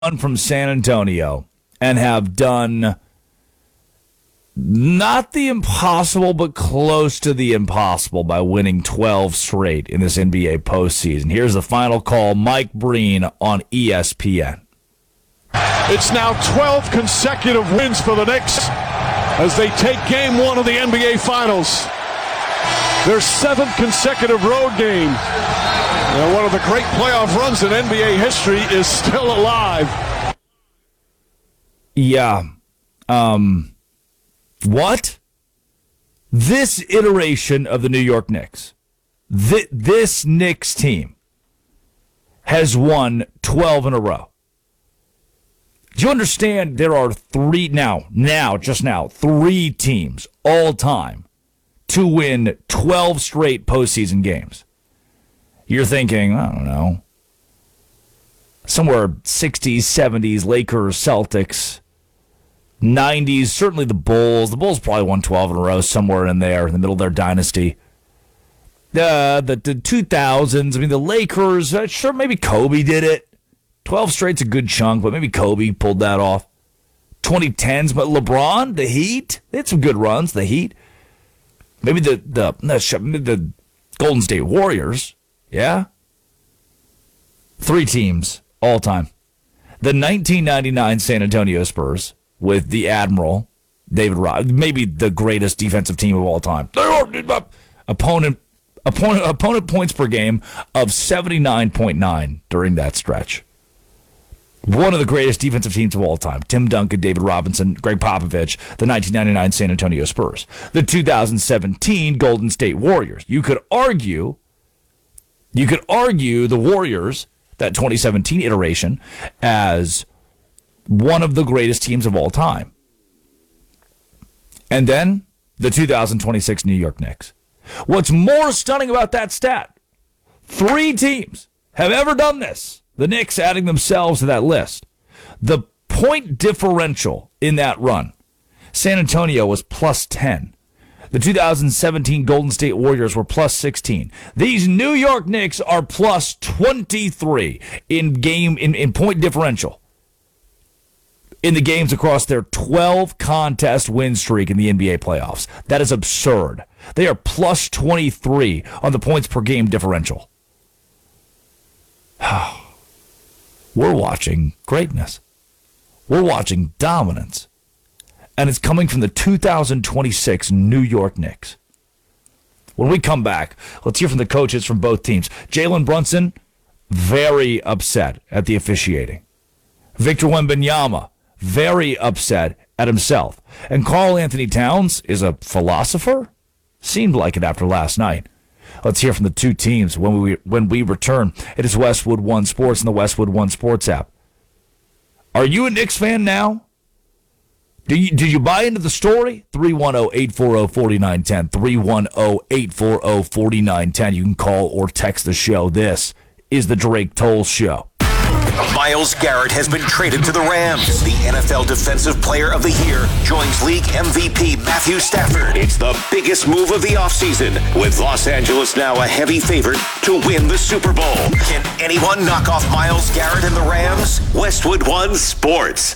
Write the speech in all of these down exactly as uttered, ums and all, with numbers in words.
from San Antonio and have done not the impossible, but close to the impossible by winning twelve straight in this N B A postseason. Here's the final call, Mike Breen on E S P N. It's now twelve consecutive wins for the Knicks as they take game one of the N B A Finals. Their seventh consecutive road game. And one of the great playoff runs in N B A history is still alive. Yeah. Um, what? This iteration of the New York Knicks, th- this Knicks team has won twelve in a row. Do you understand there are three, now, now, just now, three teams all time to win twelve straight postseason games? You're thinking, I don't know, somewhere sixties, seventies, Lakers, Celtics, nineties, certainly the Bulls. The Bulls probably won twelve in a row somewhere in there in the middle of their dynasty. The, the, the two thousands, I mean, the Lakers, uh, sure, maybe Kobe did it. twelve straight's a good chunk, but maybe Kobe pulled that off. twenty tens, but LeBron, the Heat, they had some good runs, the Heat. Maybe the, the, the Golden State Warriors. Yeah? Three teams all time. The nineteen ninety-nine San Antonio Spurs with the Admiral, David Robinson, maybe the greatest defensive team of all time. Opponent, opponent, opponent points per game of seventy-nine point nine during that stretch. One of the greatest defensive teams of all time. Tim Duncan, David Robinson, Greg Popovich, the nineteen ninety-nine San Antonio Spurs. The two thousand seventeen Golden State Warriors. You could argue You could argue the Warriors, that twenty seventeen iteration, as one of the greatest teams of all time. And then the two thousand twenty-six New York Knicks. What's more stunning about that stat, three teams have ever done this, the Knicks adding themselves to that list. The point differential in that run, San Antonio was plus ten. The two thousand seventeen Golden State Warriors were plus sixteen. These New York Knicks are plus twenty-three in game in, in point differential in the games across their twelve contest win streak in the N B A playoffs. That is absurd. They are plus twenty-three on the points per game differential. We're watching greatness. We're watching dominance. And it's coming from the two thousand twenty-six New York Knicks. When we come back, let's hear from the coaches from both teams. Jalen Brunson, very upset at the officiating. Victor Wembanyama, very upset at himself. And Karl Anthony Towns is a philosopher? Seemed like it after last night. Let's hear from the two teams when we when we return. It is Westwood One Sports and the Westwood One Sports app. Are you a Knicks fan now? Do you, do you buy into the story? three one zero, eight four zero, four nine one zero. three one zero, eight four zero, four nine one zero. You can call or text the show. This is the Drake Toll Show. Myles Garrett has been traded to the Rams. The N F L Defensive Player of the Year joins league M V P Matthew Stafford. It's the biggest move of the offseason, with Los Angeles now a heavy favorite to win the Super Bowl. Can anyone knock off Myles Garrett and the Rams? Westwood One Sports.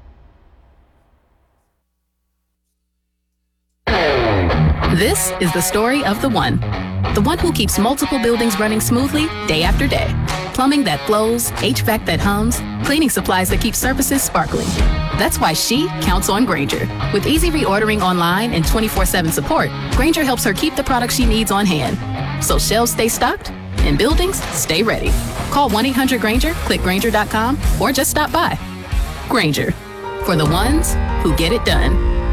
This is the story of the one. The one who keeps multiple buildings running smoothly day after day. Plumbing that flows, H V A C that hums, cleaning supplies that keep surfaces sparkling. That's why she counts on Grainger. With easy reordering online and twenty-four seven support, Grainger helps her keep the products she needs on hand. So shelves stay stocked and buildings stay ready. Call one eight hundred Grainger, click Grainger dot com, or just stop by. Grainger, for the ones who get it done.